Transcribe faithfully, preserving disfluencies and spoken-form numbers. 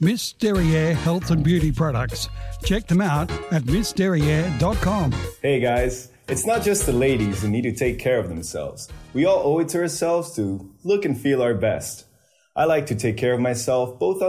Miss Derriere Health and Beauty Products. Check them out at miss derriere dot com. Hey guys, it's not just the ladies who need to take care of themselves. We all owe it to ourselves to look and feel our best. I like to take care of myself both on